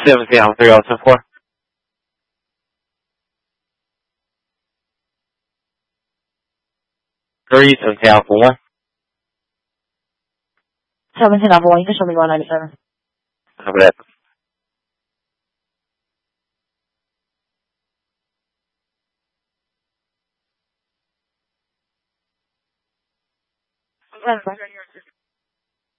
17 Alpha 3 Alpha 4. 17 Alpha 1. 17 Alpha 1, you can show me 197. Copy that.